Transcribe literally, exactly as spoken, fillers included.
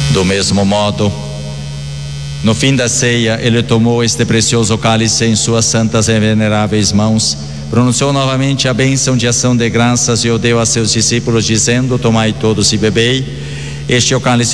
Do mesmo modo, no fim da ceia, ele tomou este precioso cálice em suas santas e veneráveis mãos, pronunciou novamente a bênção de ação de graças e o deu a seus discípulos, dizendo: tomai todos e bebei, este é o cálice